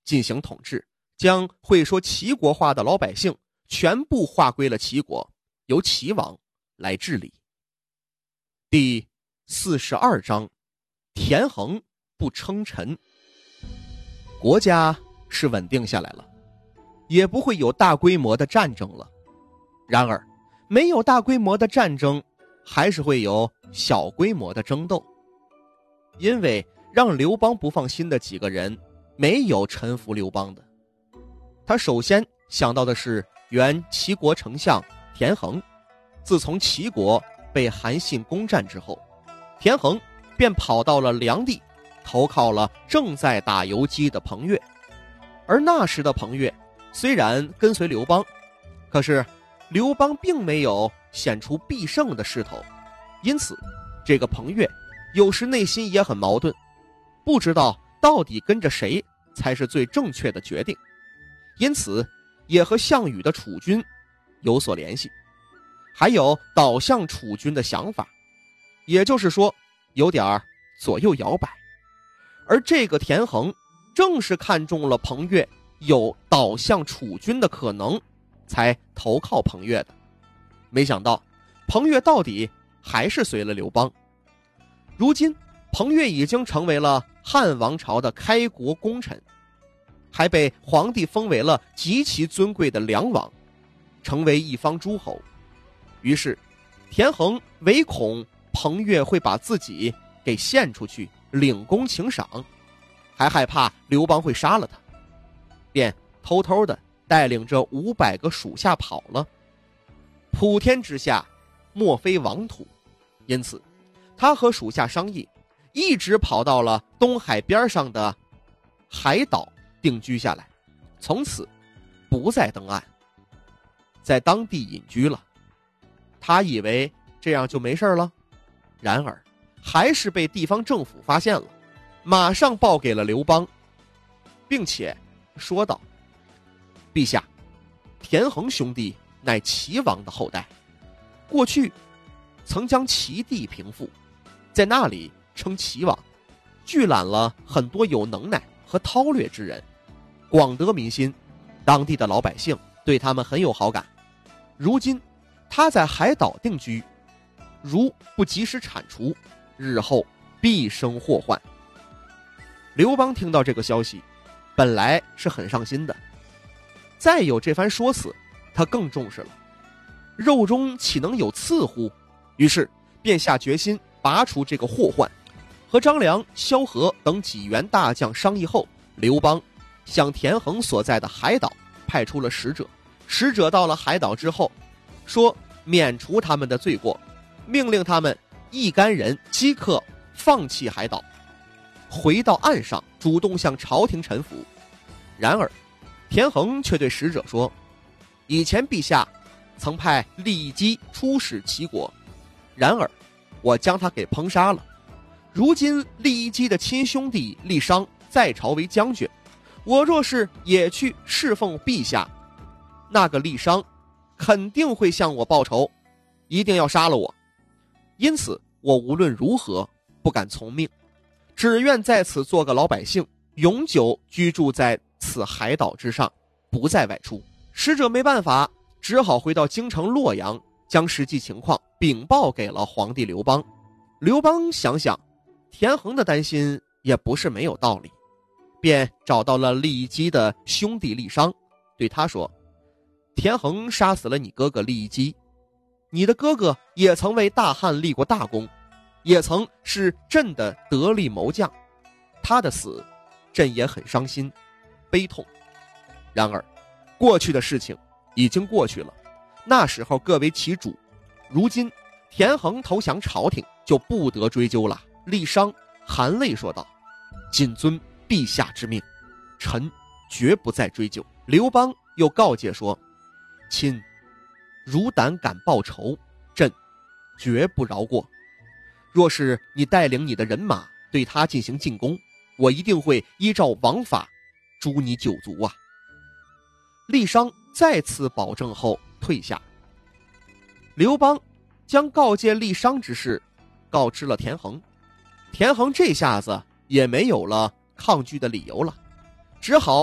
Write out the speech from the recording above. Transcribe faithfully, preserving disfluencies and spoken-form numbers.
进行统治，将会说齐国话的老百姓全部划归了齐国，由齐王来治理。第四十二章，田横不称臣。国家是稳定下来了，也不会有大规模的战争了。然而，没有大规模的战争，还是会有小规模的争斗。因为让刘邦不放心的几个人，没有臣服刘邦的。他首先想到的是原齐国丞相田横。自从齐国被韩信攻占之后，田横便跑到了梁地，投靠了正在打游击的彭越。而那时的彭越虽然跟随刘邦，可是刘邦并没有显出必胜的势头，因此这个彭越有时内心也很矛盾，不知道到底跟着谁才是最正确的决定，因此也和项羽的楚军有所联系，还有倒向楚军的想法，也就是说有点左右摇摆。而这个田横正是看中了彭越有倒向楚军的可能，才投靠彭越的。没想到彭越到底还是随了刘邦。如今彭越已经成为了汉王朝的开国功臣，还被皇帝封为了极其尊贵的梁王，成为一方诸侯。于是田横唯恐彭越会把自己给献出去领功请赏，还害怕刘邦会杀了他，便偷偷的带领着五百个属下跑了。普天之下莫非王土，因此他和属下商议，一直跑到了东海边上的海岛定居下来，从此不再登岸，在当地隐居了。他以为这样就没事了，然而还是被地方政府发现了，马上报给了刘邦，并且说道：陛下，田横兄弟乃齐王的后代，过去曾将齐地平复，在那里称齐王，聚揽了很多有能耐和韬略之人，广得民心，当地的老百姓对他们很有好感。如今他在海岛定居，如不及时铲除，日后必生祸患。刘邦听到这个消息，本来是很上心的，再有这番说辞，他更重视了。肉中岂能有刺乎？于是便下决心拔除这个祸患。和张良、萧何等几员大将商议后，刘邦向田横所在的海岛派出了使者。使者到了海岛之后，说免除他们的罪过，命令他们一干人即刻放弃海岛，回到岸上，主动向朝廷臣服。然而田横却对使者说，以前陛下曾派郦姬出使齐国，然而我将他给烹杀了。如今郦姬的亲兄弟郦商在朝为将军，我若是也去侍奉陛下，那个郦商肯定会向我报仇，一定要杀了我。因此我无论如何不敢从命，只愿在此做个老百姓，永久居住在此海岛之上，不再外出。使者没办法，只好回到京城洛阳，将实际情况禀报给了皇帝刘邦。刘邦想想田横的担心也不是没有道理，便找到了郦姬的兄弟郦商，对他说，田横杀死了你哥哥郦姬，你的哥哥也曾为大汉立过大功，也曾是朕的得力谋将，他的死朕也很伤心悲痛。然而过去的事情已经过去了，那时候各为其主，如今田横投降朝廷，就不得追究了。郦商含泪说道，谨遵陛下之命，臣绝不再追究。刘邦又告诫说，亲，如胆敢报仇，朕绝不饶过。若是你带领你的人马对他进行进攻，我一定会依照王法诛你九族啊。郦商再次保证后退下。刘邦将告诫郦商之事告知了田横，田横这下子也没有了抗拒的理由了，只好